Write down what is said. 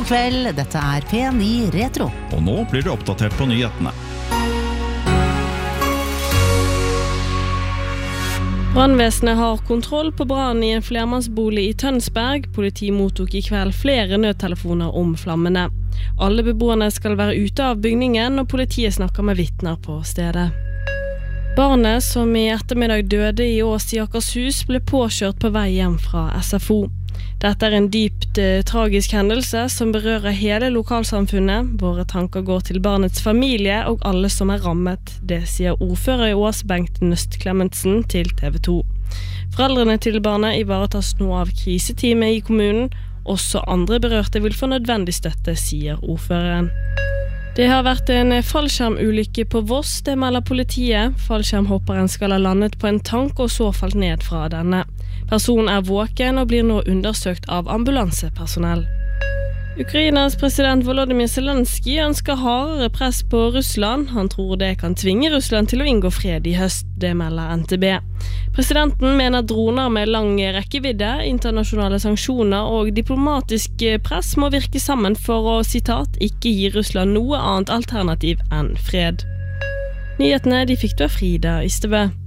God kveld, dette P9 Retro. Og nå blir du oppdatert på nyhetene. Brandvesenet har kontroll på brannen I en flermannsbolig I Tønsberg. Politi mottok I kveld flere nødtelefoner om flammene. Alle beboerne skal være ute av bygningen, og politiet snakker med vitner på stedet. Barnet som I ettermiddag døde I Ås I Akershus ble påkjørt på vei hjem fra SFO. Dette en dypt tragisk hendelse som berører hele lokalsamfunnet. Våre tanker går til barnets familie og alle som rammet. Det sier ordfører I Ås Bengt Nøst Clementsen til TV 2. Foreldrene til barnet ivaretas nå av kriseteamet I kommunen. Også andre berørte vil få nødvendig støtte, sier ordføreren. Det har vært en fallskjermulykke på Voss, det melder politiet. Fallskjermhopperen skal ha landet på en tank og så falt ned fra denne. Personen våken og blir nå undersøkt av ambulansepersonell. Ukrainas president Volodymyr Zelensky ønsker hardere press på Russland. Han tror det kan tvinge Russland til å inngå fred I høst, det melder NTB. Presidenten mener droner med lang rekkevidde, internasjonale sanksjoner og diplomatisk press må virke sammen for å, sitat, ikke gi Russland noe annet alternativ enn fred. Nyhetene de fikk du av Frida Ystebø.